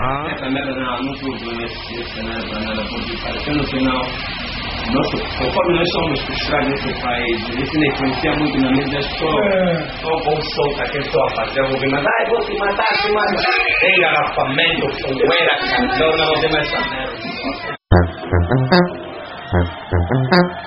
Essa merda não muito nesse cenário da nada, porque parecendo no final, conforme nós somos frustrados nesse país, isso não influencia muito na mente das pessoas. Só como solta que estou a fazer, eu vou ver, mas vou te matar, tem garrafamento, poeira, não vou ter mais essa merda.